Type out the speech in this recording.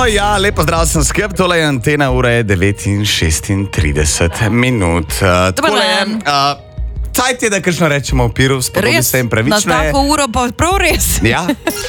Ja, lepo zdrav sem skrb, tole je Antena, ura je 9:36 minut. Takole je, cajt je, da kakšno rečemo v piru, spodobi se jim pravično Na je. tako uro pa prav res. Ja,